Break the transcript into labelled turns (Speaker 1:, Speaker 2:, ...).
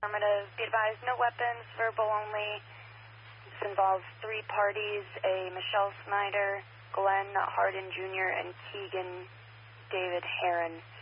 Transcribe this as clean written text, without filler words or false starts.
Speaker 1: Affirmative. Be advised, no weapons, verbal only. This involves 3 parties, a Michelle Snyder, Glenn Hardin Jr., and Keegan David Heron.